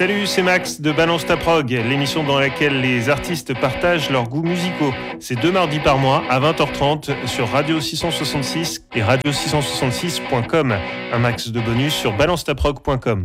Salut, c'est Max de Balance ta prog, l'émission dans laquelle les artistes partagent leurs goûts musicaux. C'est 2 mardis par mois à 20h30 sur Radio 666 et radio666.com. Un max de bonus sur balancetaprog.com.